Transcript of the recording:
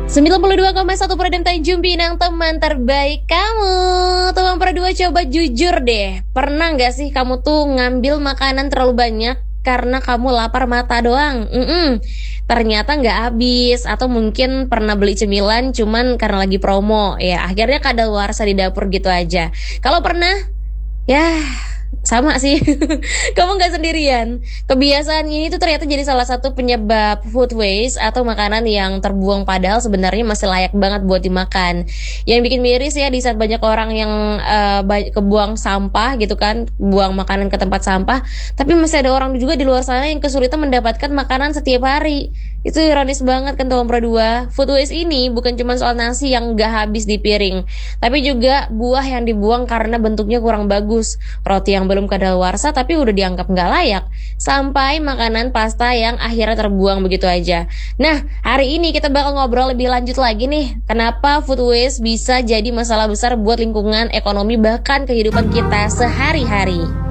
92,1 Pradem Tanjung Pinang, teman terbaik kamu. Teman Pradua, coba jujur deh, pernah gak sih kamu tuh ngambil makanan terlalu banyak karena kamu lapar mata doang? Ternyata gak habis. Atau mungkin pernah beli cemilan cuman karena lagi promo, ya akhirnya kadaluarsa di dapur gitu aja. Kalau pernah, ya sama sih. Kamu gak sendirian. Kebiasaan ini tuh ternyata jadi salah satu penyebab food waste atau makanan yang terbuang padahal sebenarnya masih layak banget buat dimakan. Yang bikin miris ya, di saat banyak orang yang kebuang sampah gitu kan, buang makanan ke tempat sampah, tapi masih ada orang juga di luar sana yang kesulitan mendapatkan makanan setiap hari. Itu ironis banget kan teman Pro 2. Food waste ini bukan cuma soal nasi yang gak habis di piring, tapi juga buah yang dibuang karena bentuknya kurang bagus, roti yang belum kadaluarsa tapi udah dianggap gak layak, sampai makanan pasta yang akhirnya terbuang begitu aja. Nah, hari ini kita bakal ngobrol lebih lanjut lagi nih, kenapa food waste bisa jadi masalah besar buat lingkungan, ekonomi, bahkan kehidupan kita sehari-hari.